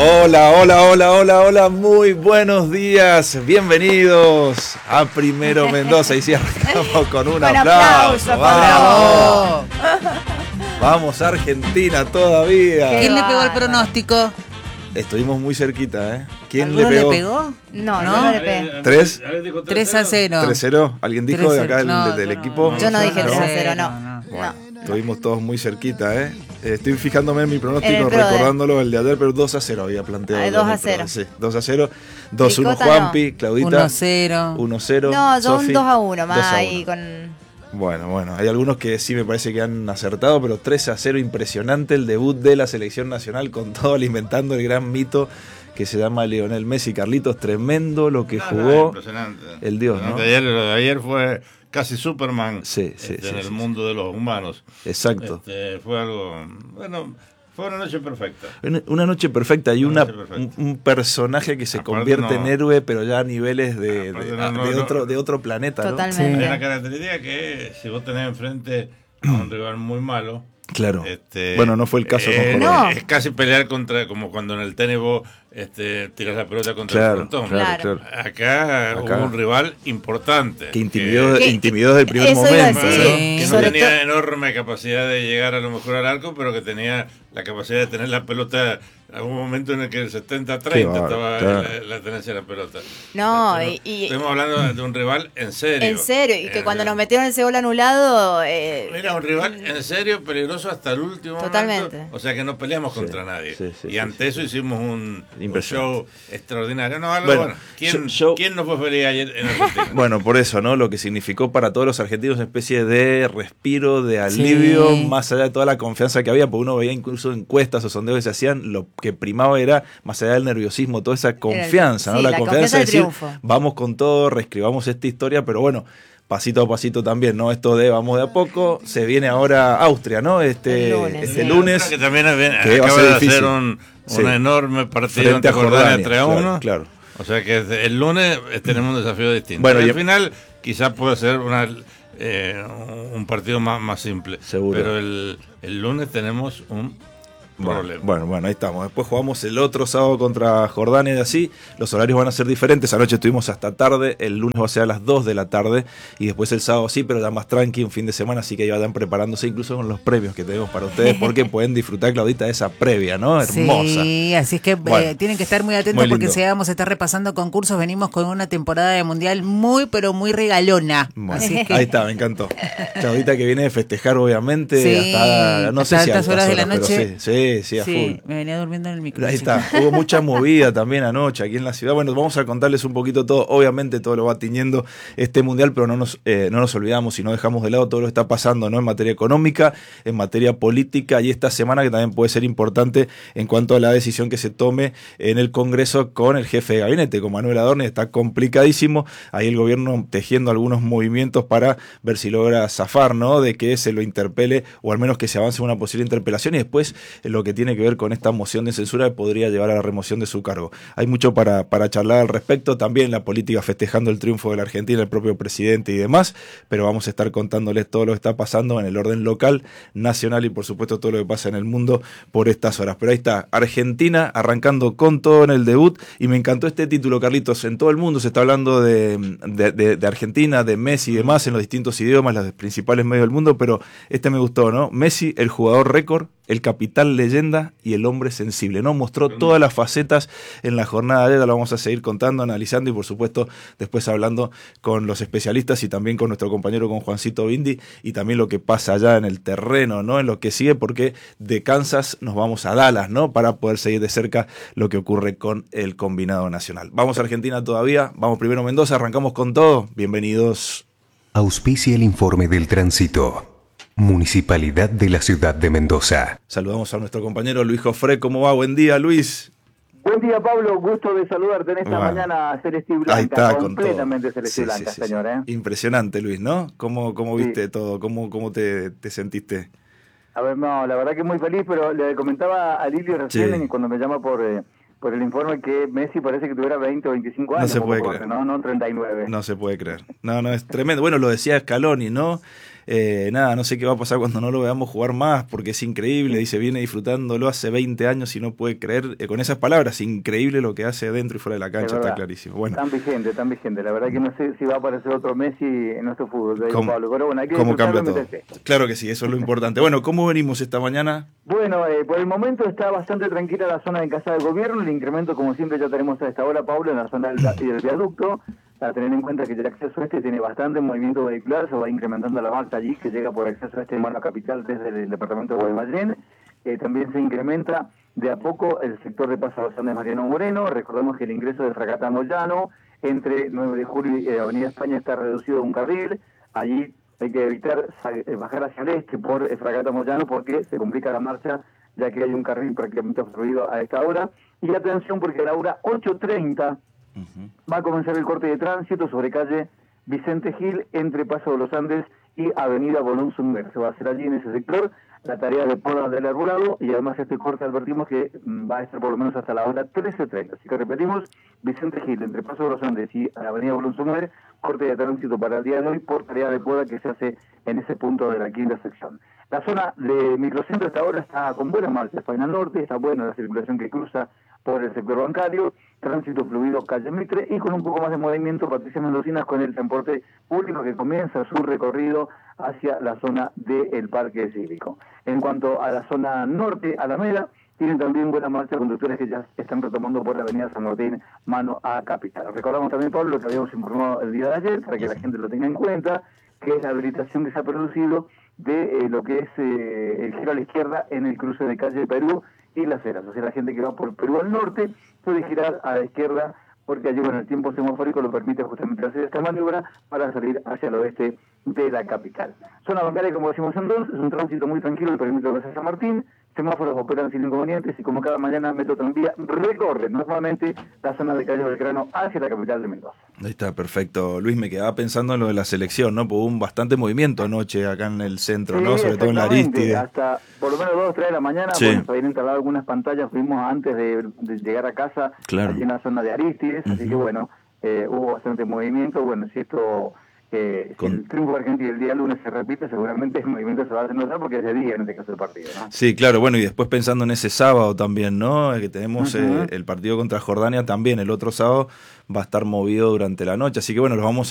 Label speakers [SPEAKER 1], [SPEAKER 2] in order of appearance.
[SPEAKER 1] Hola, hola, hola, hola, hola, muy buenos días, bienvenidos a Primero Mendoza y si arrancamos con un aplauso,
[SPEAKER 2] ¡Bravo!
[SPEAKER 1] Vamos a Argentina todavía.
[SPEAKER 2] ¿Quién le pegó el pronóstico?
[SPEAKER 1] Estuvimos muy cerquita, ¿eh? ¿Quién
[SPEAKER 2] ¿Alguno le pegó?
[SPEAKER 3] No,
[SPEAKER 2] ¿No?
[SPEAKER 3] no le pegué.
[SPEAKER 1] ¿Tres?
[SPEAKER 2] 3-0.
[SPEAKER 1] 3-0. ¿Alguien dijo
[SPEAKER 2] 3-0.
[SPEAKER 1] de acá
[SPEAKER 2] No,
[SPEAKER 1] del
[SPEAKER 2] yo
[SPEAKER 1] equipo?
[SPEAKER 3] Yo no dije 3-0,
[SPEAKER 2] No,
[SPEAKER 3] no.
[SPEAKER 2] no.
[SPEAKER 1] Bueno, estuvimos todos muy cerquita, ¿eh? Estoy fijándome en mi
[SPEAKER 3] En
[SPEAKER 1] pronóstico,
[SPEAKER 3] el PRODE.
[SPEAKER 1] recordándolo el de ayer, pero 2-0 había planteado.
[SPEAKER 3] 2-0.
[SPEAKER 1] Sí, 2-0. 2-1
[SPEAKER 3] Ricota
[SPEAKER 1] Juanpi, Claudita.
[SPEAKER 2] 1-0.
[SPEAKER 1] 1-0.
[SPEAKER 3] No, yo un
[SPEAKER 1] Sofi,
[SPEAKER 3] 2-1 más
[SPEAKER 1] 2-1.
[SPEAKER 3] ahí con...
[SPEAKER 1] Bueno, hay algunos que sí me parece que han acertado, pero 3-0, impresionante el debut de la selección nacional con todo alimentando el gran mito que se llama Lionel Messi. Carlitos, tremendo lo que jugó
[SPEAKER 4] impresionante.
[SPEAKER 1] el Dios, ¿no?
[SPEAKER 4] Lo de ayer fue casi Superman
[SPEAKER 1] Sí,
[SPEAKER 4] en el mundo de los humanos.
[SPEAKER 1] Exacto.
[SPEAKER 4] Fue algo, bueno, fue una noche perfecta.
[SPEAKER 1] Una noche perfecta y
[SPEAKER 4] Una noche perfecta.
[SPEAKER 1] un personaje que se
[SPEAKER 4] Aparte
[SPEAKER 1] convierte
[SPEAKER 4] no-
[SPEAKER 1] en héroe, pero ya a niveles de
[SPEAKER 4] Aparte
[SPEAKER 1] de otro planeta, ¿no?
[SPEAKER 3] Totalmente.
[SPEAKER 4] Hay una característica que si vos tenés enfrente a un rival muy malo,
[SPEAKER 1] Claro. Bueno, no fue el caso con
[SPEAKER 3] No.
[SPEAKER 1] Jordán.
[SPEAKER 4] es casi pelear contra, como cuando en el tenis vos tirás la pelota contra el frontón.
[SPEAKER 3] Claro.
[SPEAKER 4] Acá hubo un rival importante.
[SPEAKER 1] Que intimidó
[SPEAKER 3] que-
[SPEAKER 1] desde el primer
[SPEAKER 3] eso iba a
[SPEAKER 1] momento,
[SPEAKER 3] decir.
[SPEAKER 1] ¿no?
[SPEAKER 4] Que no
[SPEAKER 3] Sobre
[SPEAKER 4] tenía
[SPEAKER 3] todo-
[SPEAKER 4] enorme capacidad de llegar a lo mejor al arco, pero que tenía la capacidad de tener la pelota. Algún momento en el que el 70-30
[SPEAKER 1] Qué bárbaro,
[SPEAKER 4] estaba
[SPEAKER 1] claro.
[SPEAKER 4] la tenencia de la pelota.
[SPEAKER 3] No,
[SPEAKER 4] Estamos hablando de un rival en serio.
[SPEAKER 3] en serio, y que cuando nos metieron ese gol anulado...
[SPEAKER 4] Era un rival en serio, peligroso hasta el último
[SPEAKER 3] Totalmente.
[SPEAKER 4] momento. O sea que no peleamos contra nadie.
[SPEAKER 1] sí,
[SPEAKER 4] Y ante eso hicimos un
[SPEAKER 1] Impresionante.
[SPEAKER 4] show extraordinario. No, algo
[SPEAKER 1] Bueno,
[SPEAKER 4] bueno. ¿Quién,
[SPEAKER 1] show-
[SPEAKER 4] ¿Quién no fue feliz ayer en Argentina?
[SPEAKER 1] Bueno, por eso, ¿no? Lo que significó para todos los argentinos una especie de respiro, de alivio,
[SPEAKER 2] Sí.
[SPEAKER 1] más allá de toda la confianza que había, porque uno veía incluso encuestas o sondeos que se hacían, lo que primaba era, más allá del nerviosismo, toda esa confianza, ¿no?
[SPEAKER 3] sí,
[SPEAKER 1] La
[SPEAKER 3] la
[SPEAKER 1] confianza de
[SPEAKER 3] confianza del
[SPEAKER 1] decir,
[SPEAKER 3] triunfo.
[SPEAKER 1] vamos con todo, reescribamos esta historia, pero bueno, pasito a pasito también, ¿no? Esto de vamos de a poco, se viene ahora Austria, ¿no?
[SPEAKER 3] El lunes.
[SPEAKER 1] Este
[SPEAKER 3] Sí.
[SPEAKER 1] lunes,
[SPEAKER 4] Que también
[SPEAKER 1] que va a
[SPEAKER 4] acaba
[SPEAKER 1] ser
[SPEAKER 4] de
[SPEAKER 1] difícil.
[SPEAKER 4] hacer un
[SPEAKER 1] Sí.
[SPEAKER 4] enorme partido
[SPEAKER 1] frente
[SPEAKER 4] ante
[SPEAKER 1] a
[SPEAKER 4] Jordania
[SPEAKER 1] Jordania,
[SPEAKER 4] 3-1.
[SPEAKER 1] claro.
[SPEAKER 4] O sea que el lunes tenemos un desafío distinto.
[SPEAKER 1] Bueno,
[SPEAKER 4] y
[SPEAKER 1] y-
[SPEAKER 4] al final quizás puede ser un partido más simple.
[SPEAKER 1] Seguro.
[SPEAKER 4] Pero el lunes tenemos un problema.
[SPEAKER 1] Bueno, ahí estamos. Después jugamos el otro sábado contra Jordania y así. Los horarios van a ser diferentes. Anoche estuvimos hasta tarde. El lunes va a ser a las 2 de la tarde. Y después el sábado sí, pero ya más tranqui, un fin de semana. Así que ya vayan preparándose incluso con los premios que tenemos para ustedes. Porque pueden disfrutar, Claudita, de esa previa, ¿no? Hermosa.
[SPEAKER 2] Sí, así es que
[SPEAKER 1] Bueno,
[SPEAKER 2] tienen que estar muy atentos
[SPEAKER 1] muy
[SPEAKER 2] porque
[SPEAKER 1] lindo.
[SPEAKER 2] si vamos a estar repasando concursos, venimos con una temporada de mundial muy, pero muy regalona.
[SPEAKER 1] Bueno,
[SPEAKER 2] Así es que
[SPEAKER 1] ahí está, me encantó. Claudita que viene de festejar, obviamente,
[SPEAKER 2] Sí,
[SPEAKER 1] hasta, no sé
[SPEAKER 2] hasta
[SPEAKER 1] si a
[SPEAKER 2] altas horas de la
[SPEAKER 1] pero
[SPEAKER 2] noche.
[SPEAKER 1] sí, a
[SPEAKER 2] sí,
[SPEAKER 1] full.
[SPEAKER 2] me venía durmiendo en el micro.
[SPEAKER 1] Ahí está, hubo mucha movida también anoche aquí en la ciudad. Bueno, vamos a contarles un poquito todo. Obviamente todo lo va tiñendo este mundial, pero no nos olvidamos y no dejamos de lado todo lo que está pasando, ¿no? En materia económica, en materia política y esta semana que también puede ser importante en cuanto a la decisión que se tome en el Congreso con el jefe de gabinete, con Manuel Adorni. Está complicadísimo. Ahí el gobierno tejiendo algunos movimientos para ver si logra zafar, ¿no? De que se lo interpele o al menos que se avance una posible interpelación y después lo que tiene que ver con esta moción de censura que podría llevar a la remoción de su cargo. Hay mucho para charlar al respecto, también la política festejando el triunfo de la Argentina, el propio presidente y demás, pero vamos a estar contándoles todo lo que está pasando en el orden local, nacional y por supuesto todo lo que pasa en el mundo por estas horas. Pero ahí está, Argentina arrancando con todo en el debut y me encantó este título, Carlitos. En todo el mundo se está hablando de Argentina, de Messi y demás en los distintos idiomas, los principales medios del mundo, pero este me gustó, ¿no? Messi, el jugador récord, el capitán leyenda y el hombre sensible, ¿no? Mostró todas las facetas en la jornada de ayer, lo vamos a seguir contando, analizando y por supuesto después hablando con los especialistas y también con nuestro compañero, con Juancito Bindi, y también lo que pasa allá en el terreno, ¿no? En lo que sigue, porque de Kansas nos vamos a Dallas, ¿no? Para poder seguir de cerca lo que ocurre con el combinado nacional. Vamos a Argentina todavía, vamos primero a Mendoza, arrancamos con todo. Bienvenidos.
[SPEAKER 5] Auspicia el informe del tránsito. Municipalidad de la Ciudad de Mendoza.
[SPEAKER 1] Saludamos a nuestro compañero Luis Jofré. ¿Cómo va? Buen día, Luis.
[SPEAKER 6] Buen día, Pablo. Gusto de saludarte en esta
[SPEAKER 1] Bueno,
[SPEAKER 6] mañana celeste y blanca.
[SPEAKER 1] ahí está, con
[SPEAKER 6] completamente
[SPEAKER 1] todo.
[SPEAKER 6] celeste y blanca,
[SPEAKER 1] Sí.
[SPEAKER 6] señor.
[SPEAKER 1] Impresionante, Luis, ¿no? ¿Cómo
[SPEAKER 6] Sí.
[SPEAKER 1] viste todo? ¿Cómo te sentiste?
[SPEAKER 6] A ver, no, la verdad que muy feliz, pero le comentaba a Lili recién
[SPEAKER 1] Sí.
[SPEAKER 6] cuando me llama por el informe que Messi parece que tuviera 20 o 25
[SPEAKER 1] No
[SPEAKER 6] años.
[SPEAKER 1] se puede
[SPEAKER 6] poco,
[SPEAKER 1] creer.
[SPEAKER 6] No 39.
[SPEAKER 1] No se puede creer. No, es tremendo. Bueno, lo decía Scaloni, ¿no? Nada, no sé qué va a pasar cuando no lo veamos jugar más, porque es increíble, dice, viene disfrutándolo hace 20 años y no puede creer, con esas palabras, increíble lo que hace dentro y fuera de la cancha, está clarísimo. Bueno.
[SPEAKER 6] Tan vigente, la verdad que no sé si va a aparecer otro Messi en nuestro fútbol, Pablo, pero bueno, hay que
[SPEAKER 1] ¿Cómo cambia todo?
[SPEAKER 6] meterse.
[SPEAKER 1] Claro que sí, eso es lo importante. Bueno, ¿cómo venimos esta mañana?
[SPEAKER 6] Bueno, por el momento está bastante tranquila la zona de Casa del Gobierno, el incremento como siempre ya tenemos a esta hora, Pablo, en la zona del viaducto, a tener en cuenta que el acceso este tiene bastante movimiento vehicular, se va incrementando la marcha allí que llega por acceso este en Mano Capital desde el departamento de Guaymallén. También se incrementa de a poco el sector de Paso de los Andes Mariano Moreno. Recordemos que el ingreso de Fragata Moyano entre 9 de julio y Avenida España está reducido a un carril. Allí hay que evitar bajar hacia el este por Fragata Moyano porque se complica la marcha ya que hay un carril prácticamente obstruido a esta hora. Y atención porque a la hora 8:30 va a comenzar el corte de tránsito sobre calle Vicente Gil entre Paso de los Andes y Avenida Bolón Sumer. Se va a hacer allí en ese sector la tarea de poda del arbolado y además este corte advertimos que va a estar por lo menos hasta la hora 13:30. Así que repetimos, Vicente Gil entre Paso de los Andes y Avenida Bolón Sumer, corte de tránsito para el día de hoy por tarea de poda que se hace en ese punto de la quinta sección. La zona de microcentro hasta ahora está con buena marcha, España al norte, está buena la circulación que cruza por el sector bancario, tránsito fluido calle Mitre y con un poco más de movimiento Patricia Mendocinas con el transporte público que comienza su recorrido hacia la zona del Parque Cívico. En cuanto a la zona norte, Alameda, tienen también buena marcha conductores que ya están retomando por la avenida San Martín, mano a Capital. Recordamos también, Pablo, lo que habíamos informado el día de ayer, para que la gente lo tenga en cuenta, que es la habilitación que se ha producido de lo que es el giro a la izquierda en el cruce de calle Perú y Las Heras. O sea, la gente que va por Perú al norte puede girar a la izquierda porque allí, bueno, el tiempo semafórico lo permite justamente hacer esta maniobra para salir hacia el oeste de la capital. Zona bancaria, como decimos entonces, es un tránsito muy tranquilo, el perímetro de San Martín, semáforos operan sin inconvenientes y como cada mañana Metro Tranvía recorre normalmente la zona de Calle Belgrano hacia la capital de Mendoza.
[SPEAKER 1] Ahí está, perfecto. Luis, me quedaba pensando en lo de la selección, ¿no? Porque hubo un bastante movimiento anoche acá en el centro,
[SPEAKER 6] Sí,
[SPEAKER 1] ¿no? Sobre todo en la Aristide.
[SPEAKER 6] Hasta por lo menos 2 o 3 de la mañana,
[SPEAKER 1] Sí.
[SPEAKER 6] bueno, se habían instalado algunas pantallas, fuimos antes de llegar a casa,
[SPEAKER 1] Claro.
[SPEAKER 6] allí en la zona de Aristides, así que bueno, hubo bastante movimiento. Bueno, si esto, si el triunfo argentino el día lunes se repite, seguramente el movimiento se va a hacer notar porque es de día en este caso el partido, ¿no?
[SPEAKER 1] Sí, claro, bueno, y después pensando en ese sábado también, ¿no? Que tenemos el partido contra Jordania también, el otro sábado va a estar movido durante la noche, así que bueno, los vamos a